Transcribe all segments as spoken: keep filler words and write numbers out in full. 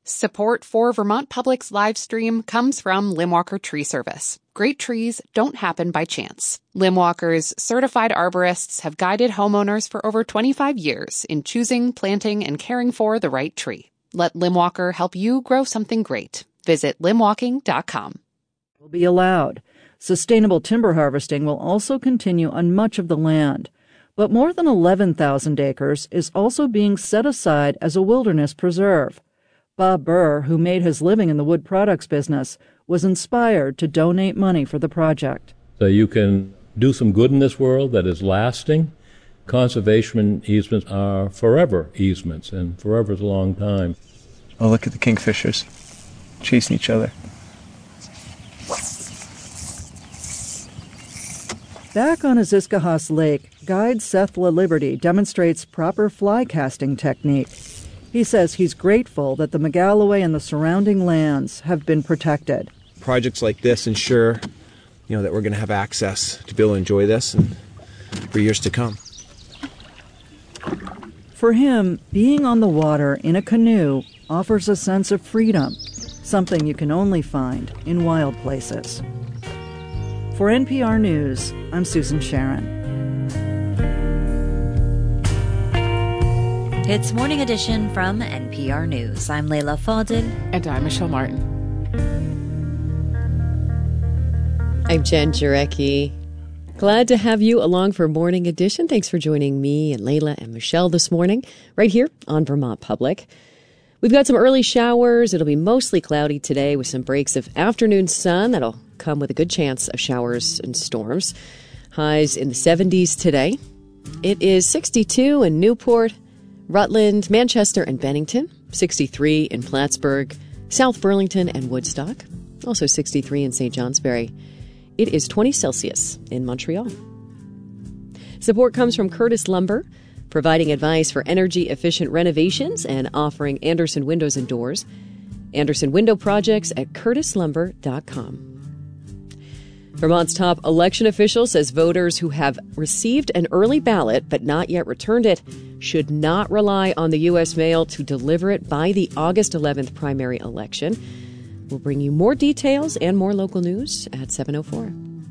Support for Vermont Public's live stream comes from Limwalker Tree Service. Great trees don't happen by chance. Limwalker's certified arborists have guided homeowners for over twenty-five years in choosing, planting, and caring for the right tree. Let Limwalker help you grow something great. Visit limwalking dot com. Will be allowed. Sustainable timber harvesting will also continue on much of the land. But more than eleven thousand acres is also being set aside as a wilderness preserve. Bob Burr, who made his living in the wood products business, was inspired to donate money for the project. So you can do some good in this world that is lasting. Conservation easements are forever easements, and forever is a long time. Oh, look at the kingfishers chasing each other. Back on Aziscahas Lake, guide Seth LaLiberty demonstrates proper fly casting technique. He says he's grateful that the Megalloway and the surrounding lands have been protected. Projects like this ensure, you know, that we're going to have access to be able to enjoy this and for years to come. For him, being on the water in a canoe offers a sense of freedom, something you can only find in wild places. For N P R News, I'm Susan Sharon. It's Morning Edition from N P R News. I'm Layla Fadil. And I'm Michelle Martin. I'm Jen Jarecki. Glad to have you along for Morning Edition. Thanks for joining me and Layla and Michelle this morning, right here on Vermont Public. We've got some early showers. It'll be mostly cloudy today with some breaks of afternoon sun. That'll come with a good chance of showers and storms. Highs in the seventies today. It is sixty-two in Newport, Rutland, Manchester, and Bennington. sixty-three in Plattsburgh, South Burlington, and Woodstock. Also sixty-three in Saint Johnsbury. It is twenty Celsius in Montreal. Support comes from Curtis Lumber, providing advice for energy-efficient renovations and offering Andersen Windows and Doors. Andersen Window Projects at curtis lumber dot com. Vermont's top election official says voters who have received an early ballot but not yet returned it should not rely on the U S mail to deliver it by the August eleventh primary election. We'll bring you more details and more local news at seven oh four.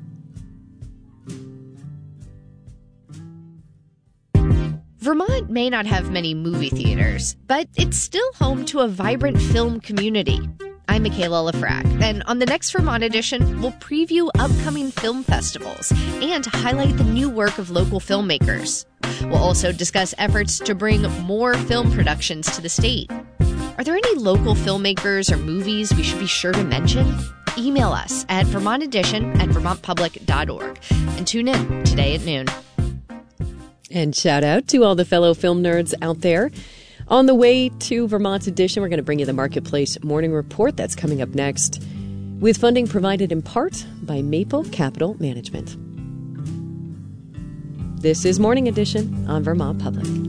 Vermont may not have many movie theaters, but it's still home to a vibrant film community. I'm Michaela Lafrac, and on the next Vermont Edition, we'll preview upcoming film festivals and highlight the new work of local filmmakers. We'll also discuss efforts to bring more film productions to the state. Are there any local filmmakers or movies we should be sure to mention? Email us at vermont edition at vermont public dot org and tune in today at noon. And shout out to all the fellow film nerds out there. On the way to Vermont Edition, we're going to bring you the Marketplace Morning Report. That's coming up next, with funding provided in part by Maple Capital Management. This is Morning Edition on Vermont Public.